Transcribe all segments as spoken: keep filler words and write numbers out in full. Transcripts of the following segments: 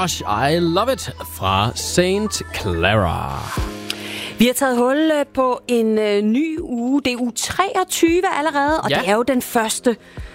Josh, I Love It fra Saint Clara. Vi har taget hul på en øh, ny uge. Det er uge treogtyve allerede, og ja. Det er jo den første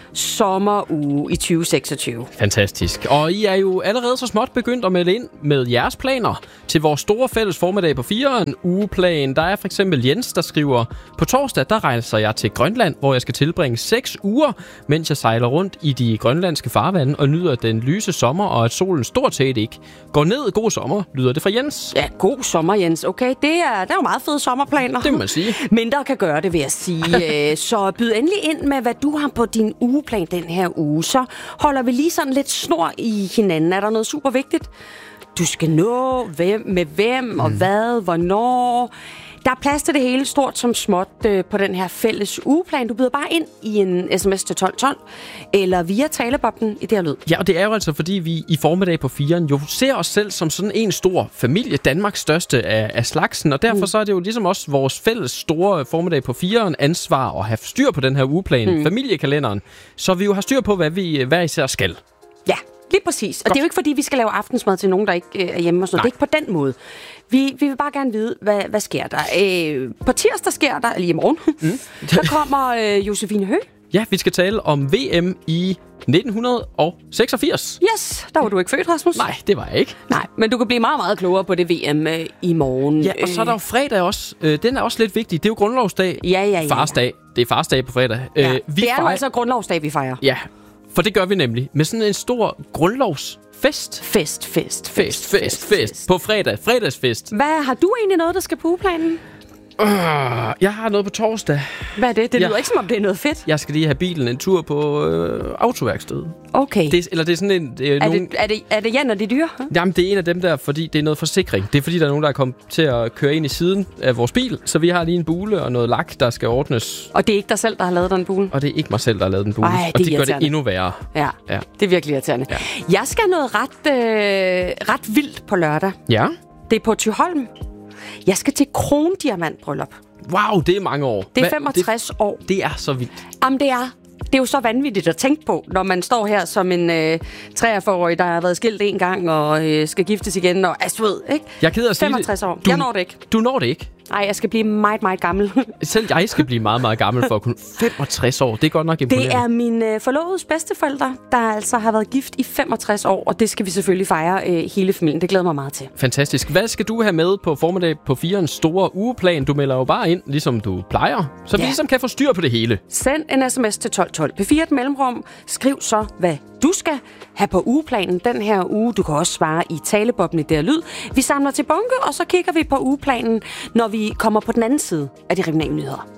sommeruge i tyve seksogtyve. Fantastisk. Og I er jo allerede så småt begyndt at melde ind med jeres planer til vores store fælles formiddag på fireren ugeplan. Der er for eksempel Jens, der skriver: på torsdag, der rejser jeg til Grønland, hvor jeg skal tilbringe seks uger, mens jeg sejler rundt i de grønlandske farvande og nyder den lyse sommer, og at solen stort set ikke går ned. God sommer, lyder det fra Jens. Ja, god sommer, Jens. Okay, det er, det er jo meget fede sommerplaner. Det må man sige. Mindre kan gøre det, vil jeg sige. Så byd endelig ind med, hvad du har på din uge plan den her uge. Så holder vi lige sådan lidt snor i hinanden. Er der noget super vigtigt? Du skal nå hvem, med hvem mm. og hvad, hvornår. Der er plads til det hele, stort som småt, øh, på den her fælles ugeplan. Du byder bare ind i en sms til tolv tolv, eller via taleboblen i det her lyd. Ja, og det er jo altså, fordi vi i formiddag på fireren jo ser os selv som sådan en stor familie, Danmarks største af, af slagsen, og derfor mm. så er det jo ligesom også vores fælles store formiddag på fireren ansvar at have styr på den her ugeplan, mm. familiekalenderen, så vi jo har styr på, hvad vi hver især skal. Ja, lige præcis. Og Godt. Det er jo ikke, fordi vi skal lave aftensmad til nogen, der ikke øh, er hjemme og sådan noget. Det er ikke på den måde. Vi, vi vil bare gerne vide, hvad, hvad sker der. Øh, på tirsdag sker der, eller i morgen, mm. der kommer øh, Josefine Høgh. Ja, vi skal tale om V M i nitten seksogfirs. Yes, der var du ikke født, Rasmus. Nej, det var jeg ikke. Nej, men du kan blive meget, meget klogere på det V M øh, i morgen. Ja, og så er der jo fredag også. Øh, den er også lidt vigtig. Det er jo grundlovsdag. Ja, ja, ja. Farsdag. Det er farsdag på fredag. Ja, øh, vi det er fejrer... jo altså grundlovsdag, vi fejrer. Ja, for det gør vi nemlig med sådan en stor grundlovs Fest. Fest, fest, fest, fest, fest, fest. På fredag. Fredagsfest. Hvad, har du egentlig noget, der skal på ugeplanen? Uh, jeg har noget på torsdag. Hvad er det? Det lyder jeg, ikke, som om det er noget fedt. Jeg skal lige have bilen en tur på øh, autoværkstedet. Okay. Det, eller det er sådan en... Det er, er, nogen... det, er, det, er det Jan og de dyr? Jamen, det er en af dem der, fordi det er noget forsikring. Det er fordi, der er nogen, der er kommet til at køre ind i siden af vores bil. Så vi har lige en bule og noget lak, der skal ordnes. Og det er ikke dig selv, der har lavet den bule? Og det er ikke mig selv, der har lavet den bule. Ej, det og det gør det endnu værre. Ja, ja, det er virkelig irriterende. Ja. Jeg skal noget ret, øh, ret vildt på lørdag. Ja? Det er på Thyholm. Jeg skal til krondiamantbryllup. Wow, det er mange år. Det er femogtres det, år. Det er så vildt. Jamen, det er... Det er jo så vanvittigt at tænke på, når man står her som en øh, treogfyrre-årig, der har været skilt en gang og øh, skal giftes igen. Og altså, ved, ikke? Jeg er ked af at sige femogtres år. Du, jeg når det ikke. Du når det ikke? Nej, jeg skal blive meget, meget gammel. Selv jeg skal blive meget, meget gammel for at kunne... femogtres år, det er godt nok imponerende. Det er min øh, forlovedes bedsteforældre, der altså har været gift i femogtres år, og det skal vi selvfølgelig fejre øh, hele familien. Det glæder mig meget til. Fantastisk. Hvad skal du have med på formiddag på firens store ugeplan? Du melder jo bare ind, ligesom du plejer, så vi ja. ligesom kan få styr på det hele. Send en sms til tolv tolv. P fire et mellemrum. Skriv så, hvad du skal have på ugeplanen den her uge. Du kan også svare i taleboblen i der lyd. Vi samler til bunke, og så kigger vi på ugeplanen, når vi kommer på den anden side af de regionale nyheder.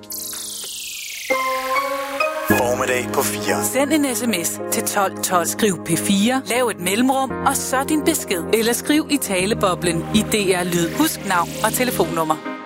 Formiddag på fire. Send en sms til tolv tolv. Skriv P fire, lav et mellemrum, og så din besked. Eller skriv i taleboblen i D R Lyd. Husk navn og telefonnummer.